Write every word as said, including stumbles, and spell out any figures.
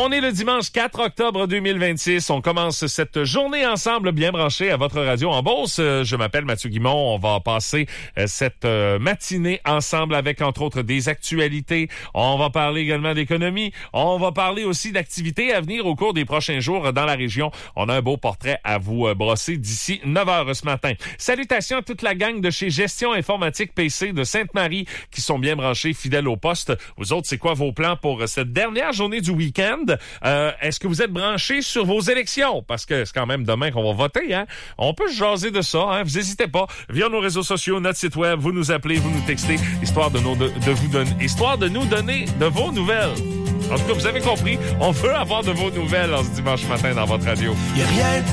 On est le dimanche quatre octobre deux mille vingt-six. On commence cette journée ensemble, bien branchée à votre radio en Beauce. Je m'appelle Mathieu Guimond. On va passer cette matinée ensemble avec, entre autres, des actualités. On va parler également d'économie. On va parler aussi d'activités à venir au cours des prochains jours dans la région. On a un beau portrait à vous brosser d'ici neuf heures ce matin. Salutations à toute la gang de chez Gestion Informatique P C de Sainte-Marie qui sont bien branchés, fidèles au poste. Vous autres, c'est quoi vos plans pour cette dernière journée du week-end? Euh, est-ce que vous êtes branchés sur vos élections? Parce que c'est quand même demain qu'on va voter, hein? On peut se jaser de ça, hein? Vous n'hésitez pas. Via nos réseaux sociaux, notre site web, vous nous appelez, vous nous textez, histoire de, nous, de, de vous donner, histoire de nous donner de vos nouvelles. En tout cas, vous avez compris, on veut avoir de vos nouvelles en ce dimanche matin dans votre radio. Il y a rien